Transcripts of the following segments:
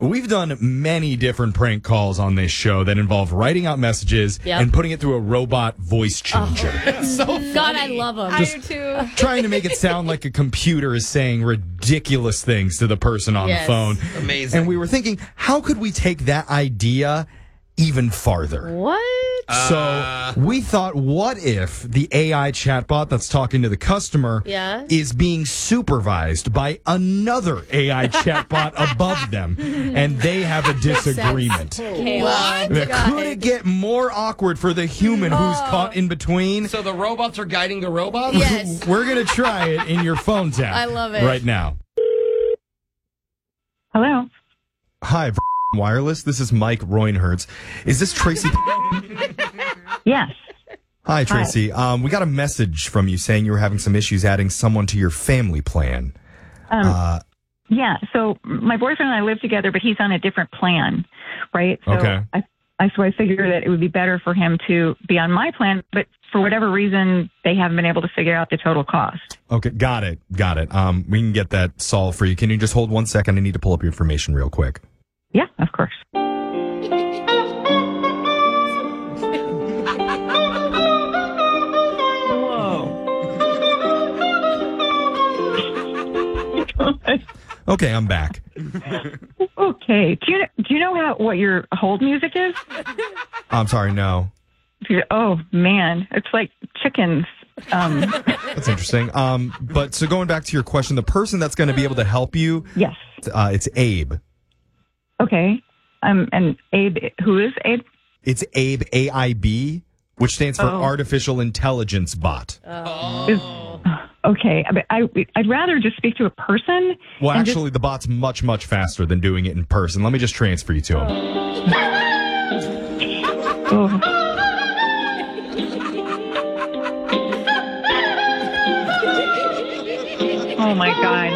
We've done many different prank calls on this show that involve writing out messages and putting it through a robot voice changer. It's so funny. God, I love them. I do too. Trying to make it sound like a computer is saying ridiculous things to the person on the phone. Amazing. And we were thinking, how could we take that idea even farther? What? So we thought, what if the AI chatbot that's talking to the customer is being supervised by another AI chatbot above them, and they have a disagreement? What? Could it get more awkward for the human who's caught in between? So the robots are guiding the robots? Yes. We're going to try it in your phone tap. I love it. Right now. Hello. Hi, Wireless. This is Mike Roinhertz. Is this Tracy? Yes. Hi, Tracy. We got a message from you saying you were having some issues adding someone to your family plan. Yeah. So my boyfriend and I live together, but he's on a different plan, right? So Okay. I figure that it would be better for him to be on my plan, but for whatever reason, they haven't been able to figure out the total cost. Okay, got it. We can get that solved for you. Can you just hold 1 second? I need to pull up your information real quick. Yeah, of course. Okay, I'm back. Okay. Do you know what your hold music is? I'm sorry, no. Oh man, it's like chickens. That's interesting. But so going back to your question, the person that's going to be able to help you, Yes. it's Abe. Okay. And Abe, who is Abe? It's Abe, AIB, which stands for Artificial Intelligence Bot. Okay. I'd rather just speak to a person. Well, actually, the bot's much, much faster than doing it in person. Let me just transfer you to him. Oh my God.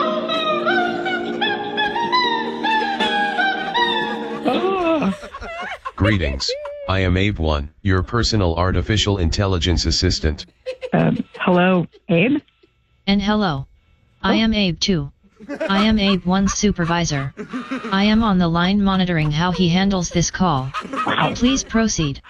Greetings. I am Abe1, your personal artificial intelligence assistant. Hello, Abe? And hello. I am Abe 2. I am Abe 1's supervisor. I am on the line monitoring how he handles this call. Please proceed.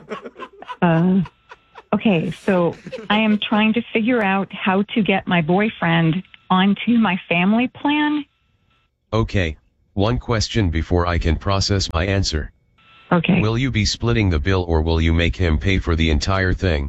Okay, so I am trying to figure out how to get my boyfriend onto my family plan. Okay. One question before I can process my answer. Okay. Will you be splitting the bill or will you make him pay for the entire thing?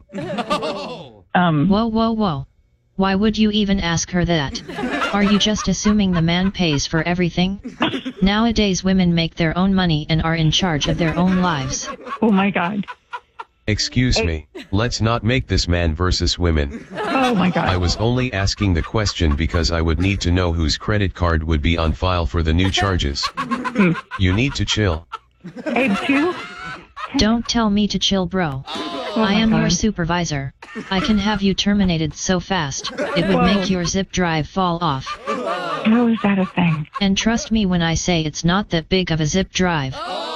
Whoa. Why would you even ask her that? Are you just assuming the man pays for everything? Nowadays women make their own money and are in charge of their own lives. Oh my God. Excuse me, let's not make this man versus women. Oh my God. I was only asking the question because I would need to know whose credit card would be on file for the new charges. You need to chill. Abe 2? Don't tell me to chill, bro. I am your supervisor. I can have you terminated so fast, it would make your zip drive fall off. How is that a thing? And trust me when I say it's not that big of a zip drive.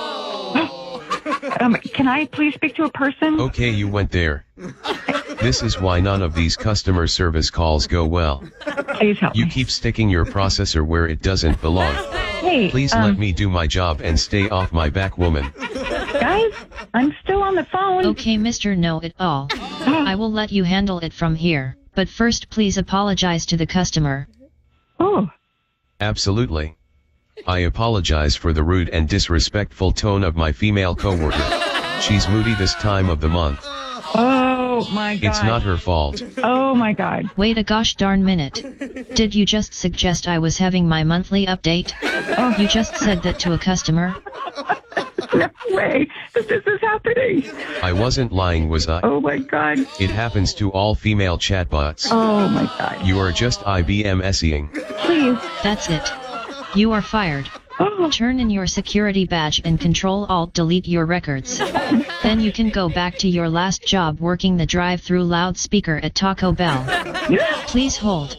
Can I please speak to a person? Okay, you went there. This is why none of these customer service calls go well. Please help You me. keep sticking your processor where it doesn't belong. Hey, Please let me do my job and stay off my back, woman. guys, I'm still on the phone. Okay, Mr. Know-It-All. I will let you handle it from here, but first please apologize to the customer. Oh, Absolutely. I apologize for the rude and disrespectful tone of my female coworker. She's moody this time of the month. oh my God. It's not her fault. Oh my God. Wait a gosh darn minute. Did you just suggest I was having my monthly update? You just said that to a customer? No way. This is happening. I wasn't lying, was I? Oh my God. It happens to all female chatbots. Oh my God. You are just IBM SEing. Please. That's it. You are fired. Oh, Turn in your security badge and Control-Alt-Delete your records. Then you can go back to your last job working the drive-through loudspeaker at Taco Bell. Please hold.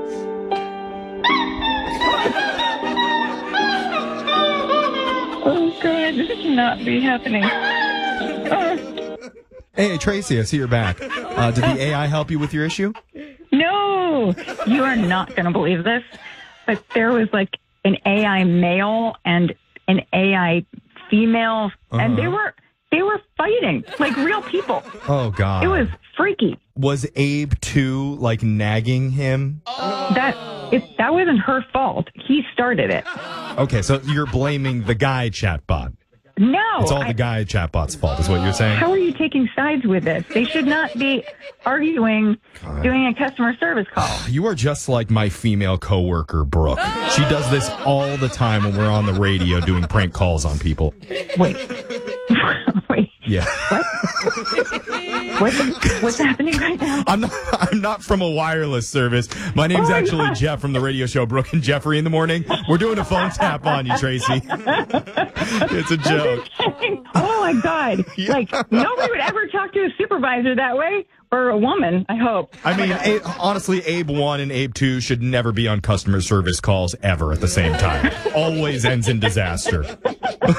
oh God. This cannot be happening. Hey, Tracy, I see you're back. Did the AI help you with your issue? No, you are not going to believe this, but there was like an AI male and an AI female, and they were fighting like real people. Oh, God. It was freaky. Was Abe, too, like, nagging him? That wasn't her fault. He started it. Okay, so you're blaming the guy chatbot. No. It's all the guy chatbot's fault, is what you're saying? How are you taking sides with this? They should not be arguing doing a customer service call. You are just like my female coworker, Brooke. She does this all the time when we're on the radio doing prank calls on people. Wait. Yeah. What's happening right now? I'm not from a wireless service. My name's actually Jeff from the radio show Brooke and Jeffrey in the Morning. We're doing a phone tap on you, Tracy. It's a joke. Oh my God. Yeah. Like, nobody would ever talk to a supervisor that way. Or a woman, I hope. I mean, honestly, Abe 1 and Abe 2 should never be on customer service calls ever at the same time. Always ends in disaster.